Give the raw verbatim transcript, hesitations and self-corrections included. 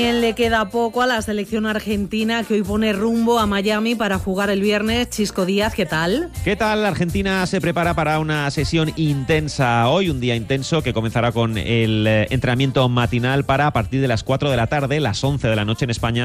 Le queda poco a la selección argentina, que hoy pone rumbo a Miami para jugar el viernes. Chisco Díaz, ¿qué tal? ¿Qué tal? Argentina se prepara para una sesión intensa hoy, un día intenso que comenzará con el entrenamiento matinal para a partir de las cuatro de la tarde, las once de la noche en España,